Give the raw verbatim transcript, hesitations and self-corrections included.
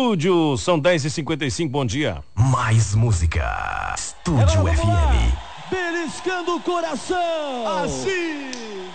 estúdio. São dez e cinquenta e cinco, bom dia. Mais música. Estúdio F M. Beliscando o coração. Assim.